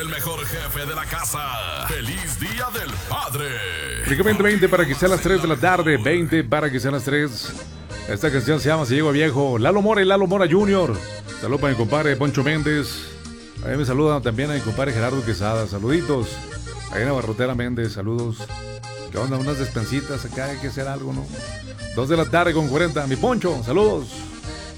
el mejor jefe de la casa. ¡Feliz Día del Padre! Únicamente 20 para que sean las 3 de la tarde. 20 para que sean las 3. Esta canción se llama Si Llego a Viejo. Lalo Mora y Lalo Mora Jr. Saludos para mi compadre Poncho Méndez. Ahí me saludan también a mi compadre Gerardo Quesada. Saluditos. Ahí en la Barrotera Méndez. Saludos. ¿Qué onda? Unas despensitas acá. Hay que hacer algo, ¿no? 2 de la tarde con 40. Mi Poncho. Saludos.